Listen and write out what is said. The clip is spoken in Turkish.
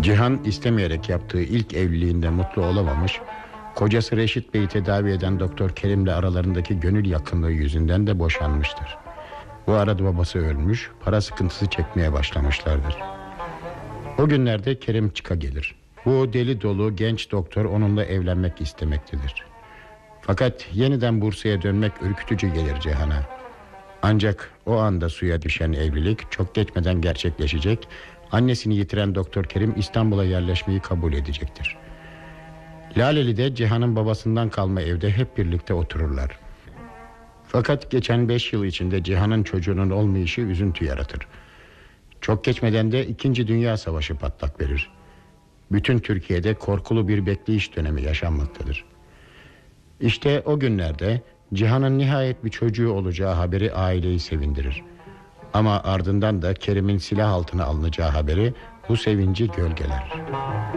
Cihan istemeyerek yaptığı ilk evliliğinde mutlu olamamış, kocası Reşit Bey'i tedavi eden Doktor Kerim'le aralarındaki gönül yakınlığı yüzünden de boşanmıştır. Bu arada babası ölmüş, para sıkıntısı çekmeye başlamışlardır. O günlerde Kerim çıka gelir. Bu deli dolu genç doktor onunla evlenmek istemektedir. Fakat yeniden Bursa'ya dönmek ürkütücü gelir Cihan'a. Ancak o anda suya düşen evlilik çok geçmeden gerçekleşecek. Annesini yitiren Doktor Kerim İstanbul'a yerleşmeyi kabul edecektir. Laleli'de Cihan'ın babasından kalma evde hep birlikte otururlar. Fakat geçen 5 yıl içinde Cihan'ın çocuğunun olmayışı üzüntü yaratır. Çok geçmeden de 2. Dünya Savaşı patlak verir. Bütün Türkiye'de korkulu bir bekleyiş dönemi yaşanmaktadır. İşte o günlerde Cihan'ın nihayet bir çocuğu olacağı haberi aileyi sevindirir. Ama ardından da Kerim'in silah altına alınacağı haberi bu sevinci gölgeler.